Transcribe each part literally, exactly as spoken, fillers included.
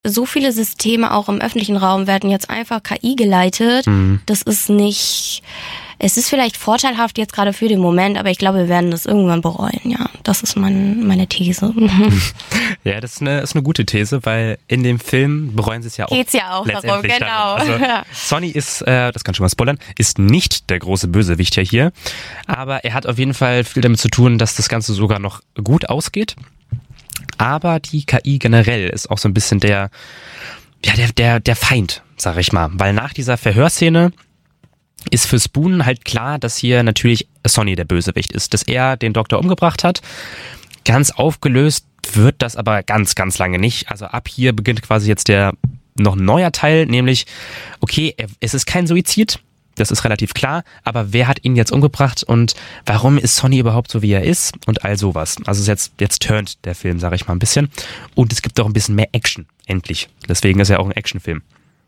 so viele Systeme auch im öffentlichen Raum werden jetzt einfach K I geleitet. Mhm. Das ist nicht... Es ist vielleicht vorteilhaft jetzt gerade für den Moment, aber ich glaube, wir werden das irgendwann bereuen, ja. Das ist mein, meine These. Ja, das ist eine, ist eine gute These, weil in dem Film bereuen sie es ja auch. Geht's ja auch darum, genau. Also, Sonny ist, äh, das kann schon mal spoilern, ist nicht der große Bösewicht hier, aber er hat auf jeden Fall viel damit zu tun, dass das Ganze sogar noch gut ausgeht. Aber die K I generell ist auch so ein bisschen der, ja, der, der, der Feind, sag ich mal. Weil nach dieser Verhörszene ist für Spoon halt klar, dass hier natürlich Sonny der Bösewicht ist, dass er den Doktor umgebracht hat. Ganz aufgelöst wird das aber ganz, ganz lange nicht. Also ab hier beginnt quasi jetzt der noch ein neuer Teil, nämlich, okay, es ist kein Suizid, das ist relativ klar, aber wer hat ihn jetzt umgebracht und warum ist Sonny überhaupt so, wie er ist und all sowas. Also jetzt, jetzt turnt der Film, sage ich mal, ein bisschen. Und es gibt auch ein bisschen mehr Action, endlich. Deswegen ist er auch ein Actionfilm.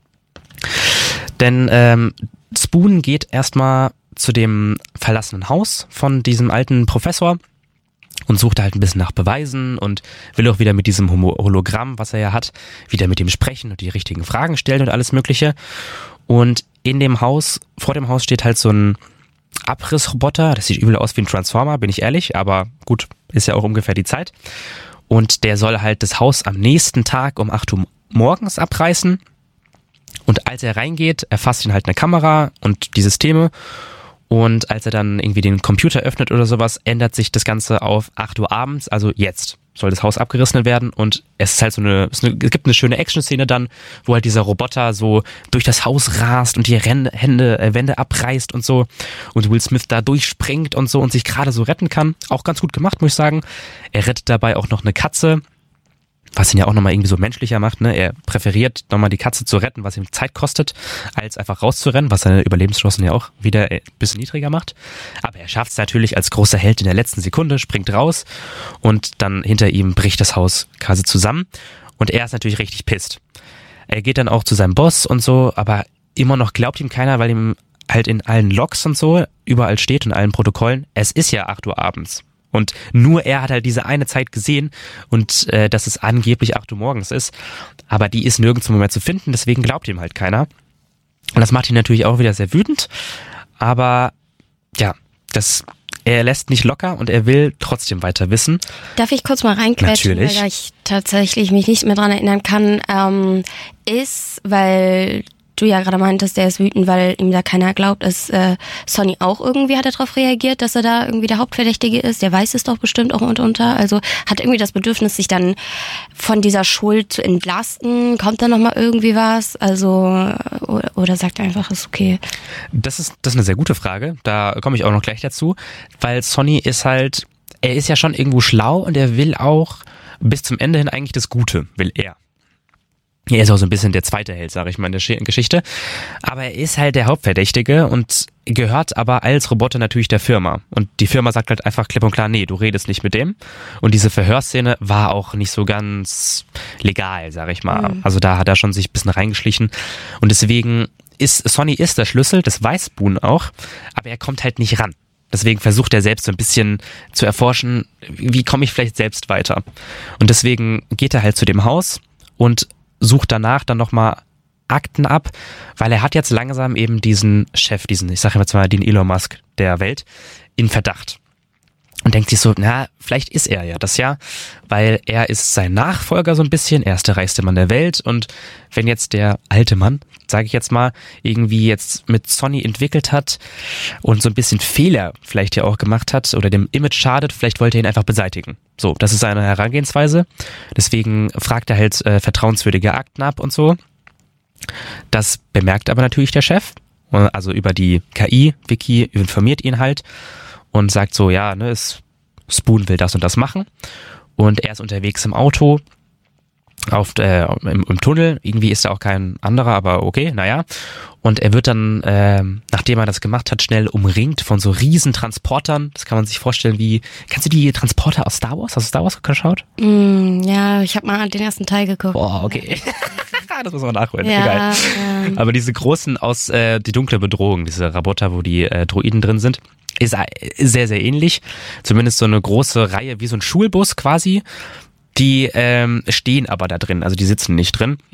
Denn ähm, Spoon geht erstmal zu dem verlassenen Haus von diesem alten Professor und sucht halt ein bisschen nach Beweisen und will auch wieder mit diesem Hologramm, was er ja hat, wieder mit ihm sprechen und die richtigen Fragen stellen und alles Mögliche. Und in dem Haus, vor dem Haus steht halt so ein Abrissroboter, das sieht übel aus wie ein Transformer, bin ich ehrlich, aber gut, ist ja auch ungefähr die Zeit. Und der soll halt das Haus am nächsten Tag um acht Uhr morgens abreißen. Und als er reingeht, erfasst ihn halt eine Kamera und die Systeme. Und als er dann irgendwie den Computer öffnet oder sowas, ändert sich das Ganze auf acht Uhr abends, also jetzt soll das Haus abgerissen werden. Und es ist halt so eine, es gibt eine schöne Action-Szene dann, wo halt dieser Roboter so durch das Haus rast und die Rände, Hände, äh, Wände abreißt und so. Und Will Smith da durchspringt und so und sich gerade so retten kann. Auch ganz gut gemacht, muss ich sagen. Er rettet dabei auch noch eine Katze, was ihn ja auch nochmal irgendwie so menschlicher macht, ne? Er präferiert nochmal die Katze zu retten, was ihm Zeit kostet, als einfach rauszurennen, was seine Überlebenschancen ja auch wieder ein bisschen niedriger macht. Aber er schafft es natürlich als großer Held in der letzten Sekunde, springt raus und dann hinter ihm bricht das Haus quasi zusammen und er ist natürlich richtig pisst. Er geht dann auch zu seinem Boss und so, aber immer noch glaubt ihm keiner, weil ihm halt in allen Logs und so überall steht und allen Protokollen, es ist ja acht Uhr abends. Und nur er hat halt diese eine Zeit gesehen und äh, dass es angeblich acht Uhr morgens ist. Aber die ist nirgendwo mehr zu finden, deswegen glaubt ihm halt keiner. Und das macht ihn natürlich auch wieder sehr wütend. Aber ja, das, er lässt nicht locker und er will trotzdem weiter wissen. Darf ich kurz mal reinquetschen, Natürlich. Weil ich tatsächlich mich nicht mehr dran erinnern kann, ähm, ist, weil du ja gerade meintest, der ist wütend, weil ihm da keiner glaubt, ist äh, Sonny auch irgendwie, hat er darauf reagiert, dass er da irgendwie der Hauptverdächtige ist, der weiß es doch bestimmt auch unter, also hat irgendwie das Bedürfnis, sich dann von dieser Schuld zu entlasten, kommt da nochmal irgendwie was, also oder, oder sagt er einfach, ist okay. Das ist, das ist eine sehr gute Frage, da komme ich auch noch gleich dazu, weil Sonny ist halt, er ist ja schon irgendwo schlau und er will auch bis zum Ende hin eigentlich das Gute, will er. Er ist auch so ein bisschen der zweite Held, sage ich mal, in der Geschichte. Aber er ist halt der Hauptverdächtige und gehört aber als Roboter natürlich der Firma. Und die Firma sagt halt einfach klipp und klar, nee, du redest nicht mit dem. Und diese Verhörszene war auch nicht so ganz legal, sage ich mal. Mhm. Also da hat er schon sich ein bisschen reingeschlichen. Und deswegen ist, Sonny ist der Schlüssel, das weiß Spoon auch, aber er kommt halt nicht ran. Deswegen versucht er selbst so ein bisschen zu erforschen, wie komme ich vielleicht selbst weiter. Und deswegen geht er halt zu dem Haus und sucht danach dann nochmal Akten ab, weil er hat jetzt langsam eben diesen Chef, diesen, ich sage jetzt mal, den Elon Musk der Welt, in Verdacht. Und denkt sich so, na, vielleicht ist er ja das ja, weil er ist sein Nachfolger so ein bisschen, er ist der reichste Mann der Welt und wenn jetzt der alte Mann, sage ich jetzt mal, irgendwie jetzt mit Sonny entwickelt hat und so ein bisschen Fehler vielleicht ja auch gemacht hat oder dem Image schadet, vielleicht wollte er ihn einfach beseitigen. So, das ist seine Herangehensweise. Deswegen fragt er halt äh, vertrauenswürdige Akten ab und so. Das bemerkt aber natürlich der Chef, also über die K I, Vicky informiert ihn halt und sagt so, ja, ne, es, Spoon will das und das machen. Und er ist unterwegs im Auto, auf äh, im, im Tunnel. Irgendwie ist da auch kein anderer, aber okay, naja. Und er wird dann, äh, nachdem er das gemacht hat, schnell umringt von so riesen Transportern. Das kann man sich vorstellen wie, kennst du die Transporter aus Star Wars? Hast du Star Wars geschaut? Mm, ja, ich habe mal den ersten Teil geguckt. Boah, okay. Das muss man nachholen. Ja, Egal. ja. Aber diese großen aus äh, Die dunkle Bedrohung, diese Roboter, wo die äh, Droiden drin sind, ist sehr, sehr ähnlich. Zumindest so eine große Reihe, wie so ein Schulbus quasi. Die ähm, stehen aber da drin, also die sitzen nicht drin.